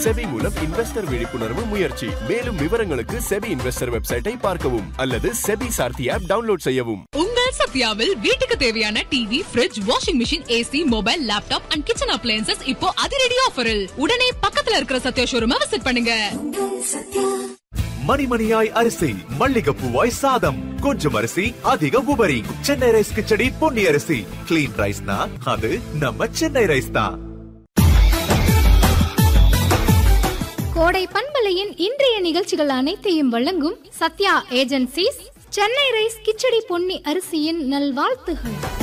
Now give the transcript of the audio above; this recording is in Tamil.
செபி மூலம் இன்வெஸ்டர் விழிப்புணர்வு முயற்சி. மேலும் விவரங்களுக்கு செபி இன்வெஸ்டர் வெப்சைட்டை பார்க்கவும் அல்லது செபி சார்த்தி ஆப் டவுன்லோட் செய்யவும். உங்கள் சத்யாவில் வீட்டுக்கு தேவையான TV, fridge, washing machine, AC, mobile, laptop and kitchen appliances இப்போ அதிரடி ஆஃபரில். உடனே பக்கத்துல இருக்கிற சத்யா ஷோரூமை விசிட் பண்ணுங்க. மணிமணியாய் அரிசி, மல்லிகைப்பூவாய் சாதம், கொஞ்சம் அரிசி அதிக உபரி. சென்னை ரைஸ் கிச்சடி பொன்னி அரிசி. கிளீன் ரைஸ்னா அது நம்ம சென்னை ரைஸ் தான். கோடை பண்பலையின் இன்றைய நிகழ்ச்சிகள் அனைத்தையும் வழங்கும் சத்யா ஏஜென்சிஸ், சென்னை ரைஸ் கிச்சடி பொன்னி அரிசியின் நல்வாழ்த்துகள்.